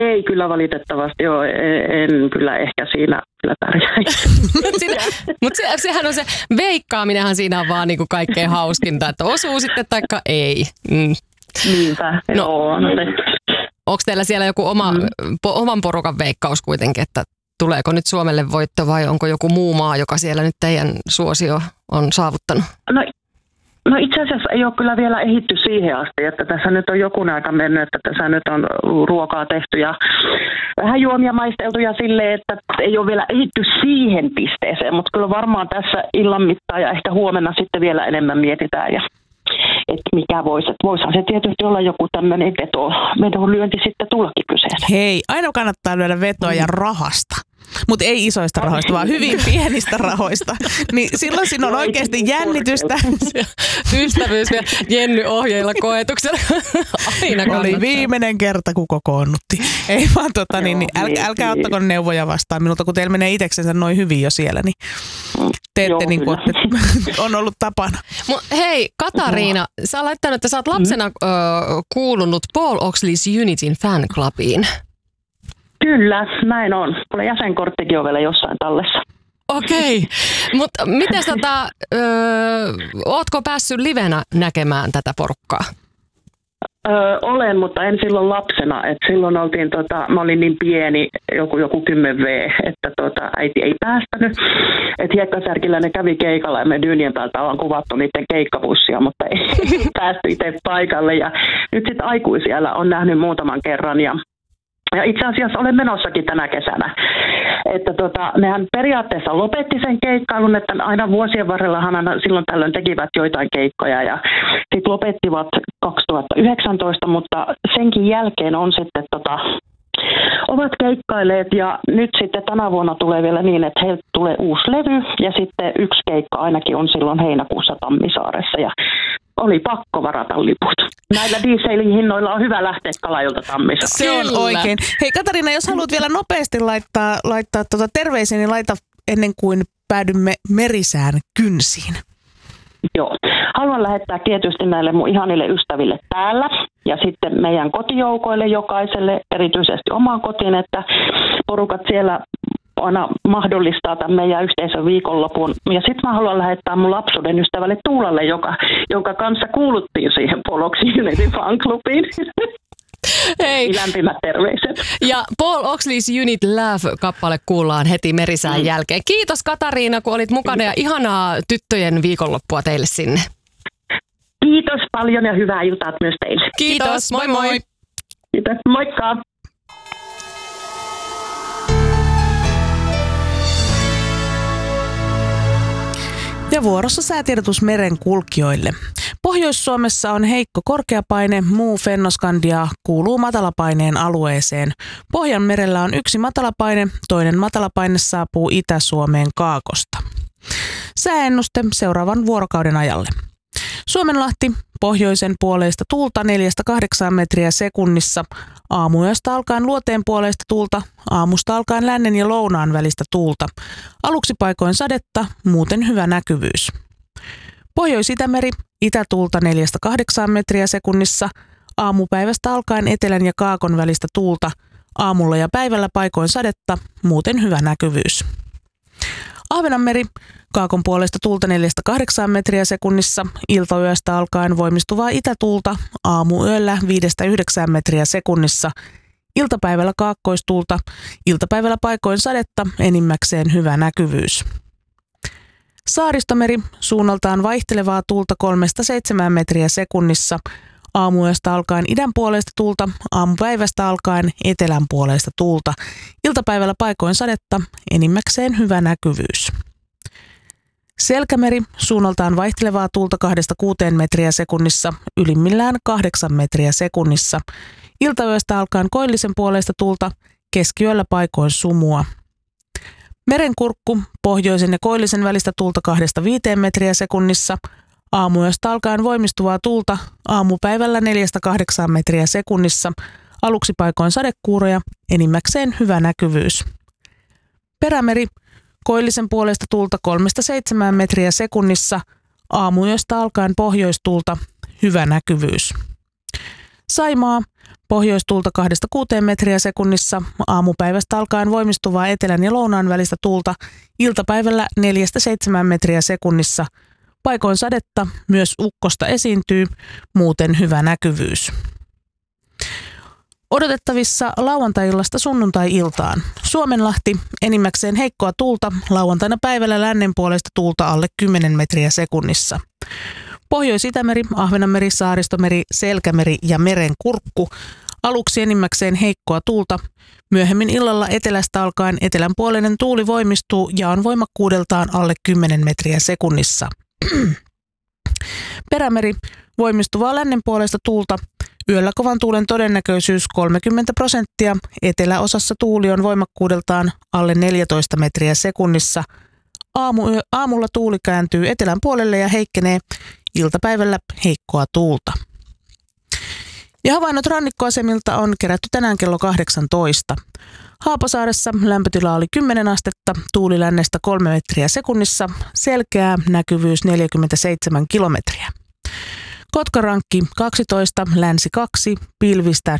Ei kyllä valitettavasti ole, en kyllä ehkä siinä kyllä pärjäisi. Mutta sehän on se, veikkaaminenhan siinä on vaan niinku kaikkein hauskinta, että osuu sitten taikka ei. Niinpä, joo. Onko teillä siellä joku oman porukan veikkaus kuitenkin, että tuleeko nyt Suomelle voitto vai onko joku muu maa, joka siellä nyt teidän suosio on saavuttanut? No itse asiassa ei ole kyllä vielä ehitty siihen asti, että tässä nyt on joku aika mennyt, että tässä nyt on ruokaa tehty ja vähän juomia maisteltu ja silleen, että ei ole vielä ehitty siihen pisteeseen, mutta kyllä varmaan tässä illan mittaan ja ehkä huomenna sitten vielä enemmän mietitään ja että mikä voisi. Että voisihan se tietysti olla joku tämmöinen vedonlyönti sitten tullakin kyseessä. Hei, aina kannattaa lyödä vetoja rahasta. Mutta ei isoista rahoista, vaan hyvin pienistä rahoista. Niin silloin siinä on oikeasti jännitystä. Ystävyys vielä Jenny ohjeilla koetuksella. Aina kannattaa. Oli viimeinen kerta, kun kokoonnuttiin. Ei vaan älkää ottako neuvoja vastaan minulta, kun teillä menee itseksensä noin hyvin jo siellä. Niin teette niin kuin on ollut tapana. Hei, Katariina, sä oot laittanut, että sä oot lapsena kuulunut Paul Oakley's Unityn fan clubiin. Kyllä, näin on. Kuule jäsenkorttikin on vielä jossain tallessa. Okei, mutta miten ootko päässyt livenä näkemään tätä porukkaa? Olen, mutta en silloin lapsena. Et silloin oltiin, mä olin niin pieni, joku 10V, että äiti ei päästänyt. Et Hiekkasärkillä ne kävi keikalla ja me Dyynien päältä ollaan kuvattu niiden keikkabussia, mutta ei päästy itse paikalle. Ja nyt sitten aikuisiellä on nähnyt muutaman kerran ja itse asiassa olen menossakin tänä kesänä. Että nehän periaatteessa lopetti sen keikkailun, että aina vuosien varrellahan silloin tällöin tekivät joitain keikkoja ja sitten lopettivat 2019, mutta senkin jälkeen on sitten ovat keikkailleet ja nyt sitten tänä vuonna tulee vielä niin, että heiltä tulee uusi levy ja sitten yksi keikka ainakin on silloin heinäkuussa Tammisaaressa ja oli pakko varata liput. Näillä dieselhinnoilla on hyvä lähteä Kalajolta Tammisaareen. Se on oikein. Hei Katariina, jos haluat vielä nopeasti laittaa terveisiä, niin laita ennen kuin päädymme merisään kynsiin. Joo. Haluan lähettää tietysti näille mun ihanille ystäville täällä ja sitten meidän kotijoukoille jokaiselle, erityisesti omaan kotiin, että porukat siellä aina mahdollistaa tämän meidän yhteisön viikonlopun. Ja sitten mä haluan lähettää mun lapsuuden ystävälle Tuulalle, jonka kanssa kuuluttiin siihen Paul Oakley's fanklubiin. Hei. Lämpimät terveiset. Ja Paul Oakley's Unit Love-kappale kuullaan heti merisään jälkeen. Kiitos Katariina, kun olit mukana ja ihanaa tyttöjen viikonloppua teille sinne. Kiitos paljon ja hyvää iltaa myös teille. Kiitos, moi moi. Kiitos, moikka. Ja vuorossa säätiedotus merenkulkijoille. Pohjois-Suomessa on heikko korkeapaine, muu Fennoskandia kuuluu matalapaineen alueeseen. Pohjanmerellä on yksi matalapaine, toinen matalapaine saapuu Itä-Suomeen Kaakosta. Sääennuste seuraavan vuorokauden ajalle. Suomenlahti, pohjoisen puoleista tuulta 4-8 metriä sekunnissa. Aamuyöstä alkaen luoteen puoleista tuulta, aamusta alkaen lännen ja lounaan välistä tuulta. Aluksi paikoin sadetta, muuten hyvä näkyvyys. Pohjois-Itämeri, itätuulta 4-8 metriä sekunnissa. Aamupäivästä alkaen etelän ja kaakon välistä tuulta. Aamulla ja päivällä paikoin sadetta, muuten hyvä näkyvyys. Ahvenanmeri, kaakon puolesta tuulta 4-8 metriä sekunnissa, iltayöstä alkaen voimistuvaa itätuulta, aamuyöllä 5-9 metriä sekunnissa, iltapäivällä kaakkoistuulta, iltapäivällä paikoin sadetta, enimmäkseen hyvä näkyvyys. Saaristomeri, suunnaltaan vaihtelevaa tuulta 3-7 metriä sekunnissa, aamuyöstä alkaen idän puolesta tuulta, aamupäivästä alkaen etelän puolesta tuulta, iltapäivällä paikoin sadetta, enimmäkseen hyvä näkyvyys. Selkämeri, suunnaltaan vaihtelevaa tuulta 2-6 metriä sekunnissa, ylimmillään 8 metriä sekunnissa, iltayöstä alkaen koillisen puolesta tuulta, keskiyöllä paikoin sumua. Merenkurkku, pohjoisen ja koillisen välistä tuulta 2-5 metriä sekunnissa, aamuyöstä alkaen voimistuvaa tuulta, aamupäivällä 4-8 metriä sekunnissa, aluksi paikoin sadekuuroja, enimmäkseen hyvä näkyvyys. Perämeri, koillisen puolesta tuulta 3-7 metriä sekunnissa, aamuyöstä alkaen pohjoistuulta, hyvä näkyvyys. Saimaa, pohjoistuulta 2-6 metriä sekunnissa, aamupäivästä alkaen voimistuvaa etelän ja lounaan välistä tuulta, iltapäivällä 4-7 metriä sekunnissa. Paikoin sadetta, myös ukkosta esiintyy, muuten hyvä näkyvyys. Odotettavissa lauantai-illasta sunnuntai-iltaan. Suomenlahti, enimmäkseen heikkoa tuulta, lauantaina päivällä lännen puolesta tuulta alle 10 metriä sekunnissa. Pohjois-Itämeri, Ahvenanmeri, Saaristomeri, Selkämeri ja Merenkurkku. Aluksi enimmäkseen heikkoa tuulta. Myöhemmin illalla etelästä alkaen etelänpuoleinen tuuli voimistuu ja on voimakkuudeltaan alle 10 metriä sekunnissa. Perämeri, voimistuvaa lännen puolesta tuulta. Yöllä kovan tuulen todennäköisyys 30%. Eteläosassa tuuli on voimakkuudeltaan alle 14 metriä sekunnissa. Aamulla tuuli kääntyy etelän puolelle ja heikkenee. Iltapäivällä heikkoa tuulta. Ja havainnot rannikkoasemilta on kerätty tänään kello 18. Haapasaaressa lämpötila oli 10 astetta, tuuli lännestä 3 metriä sekunnissa, selkeää, näkyvyys 47 kilometriä. Kotkarankki 12, länsi 2, pilvistä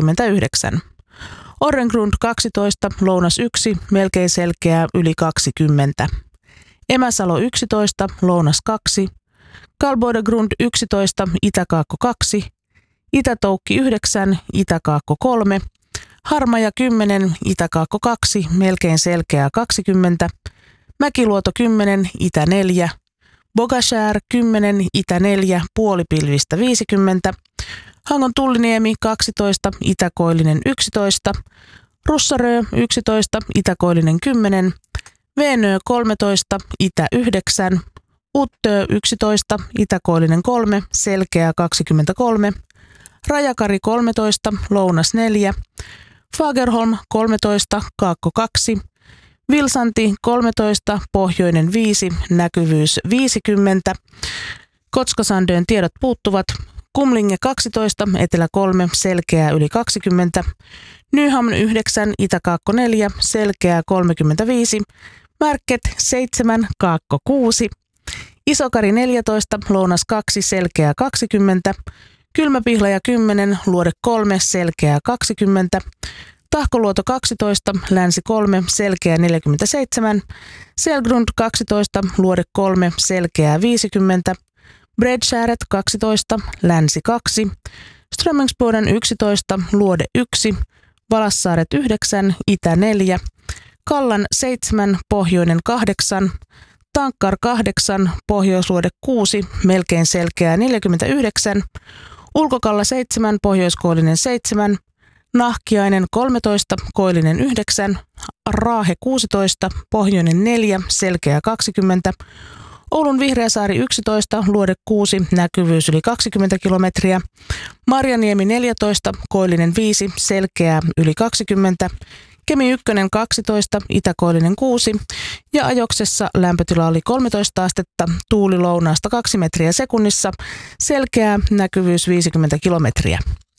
49. Orrengrund 12, lounas 1, melkein selkeää, yli 20. Emäsalo 11, lounas 2. Kalboidegrund 11, itäkaakko 2. Itätoukki 9, itäkaakko 3. Harmaja 10, itäkaakko 2, melkein selkeää 20. Mäkiluoto 10, itä 4. Bogashär 10, itä 4, puolipilvistä 50. Hangon Tulliniemi 12, itäkoillinen 11. Russarö 11, itäkoillinen 10. Veenö 13, itä 9. Uttö 11, itäkoillinen 3, selkeää 23. Rajakari 13, lounas 4. Fagerholm 13, kaakko 2. Vilsanti 13, pohjoinen 5, näkyvyys 50. Kotskasandön tiedot puuttuvat. Kumlinge 12, etelä 3, selkeää yli 20. Nyhamn 9, itäkaakko 4, selkeää 35. Märket 7, kaakko 6. Isokari 14, lounas 2, selkeää 20. Kylmäpihlaja 10, luode 3, selkeää 20. Tahkoluoto 12, länsi 3, selkeää 47. Selgrund 12, luode 3, selkeää 50. Bredskäret 12, länsi 2. Strömmingsboden 11, luode 1. Valassaaret 9, itä 4. Kallan 7, pohjoinen 8. Tankkar 8, pohjoisluode 6, melkein selkeää 49. Ulkokalla 7, pohjoiskoillinen 7. Nahkiainen 13, koillinen 9. Raahe 16, pohjoinen 4, selkeää 20. Oulun Vihreäsaari 11, luode 6, näkyvyys yli 20 kilometriä. Marjaniemi 14, koillinen 5, selkeää yli 20. Kemi 1 12, itäkoillinen 6 ja Ajoksessa lämpötila oli 13 astetta, tuuli lounaasta 2 metriä sekunnissa, selkeää, näkyvyys 50 kilometriä.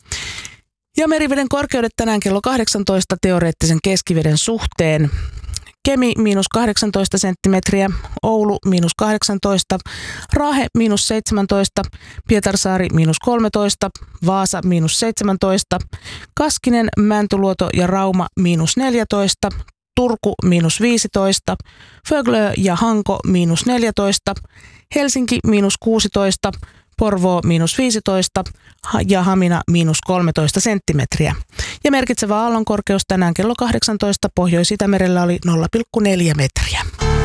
Ja meriveden korkeudet tänään kello 18 teoreettisen keskiveden suhteen. Kemi -18 senttimetriä, Oulu -18, Raahe -17, Pietarsaari -13, Vaasa -17, Kaskinen, Mäntyluoto ja Rauma -14, Turku -15, Föglö ja Hanko -14, Helsinki -16, Porvoo -15 ja Hamina -13 senttimetriä. Ja merkitsevä aallonkorkeus tänään kello 18 Pohjois-Itämerellä oli 0,4 metriä.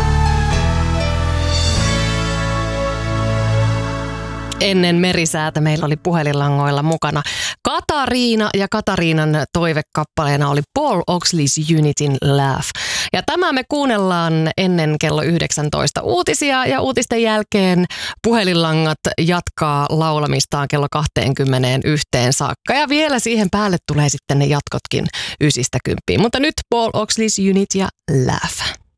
Ennen merisäätä meillä oli puhelinlangoilla mukana Katariina ja Katariinan toivekappaleena oli Paul Oxley's Unitin Laugh. Ja tämä me kuunnellaan ennen kello 19 uutisia ja uutisten jälkeen puhelinlangat jatkaa laulamistaan kello 21 saakka. Ja vielä siihen päälle tulee sitten ne jatkotkin 9-10. Mutta nyt Paul Oxley's Unit ja Laugh.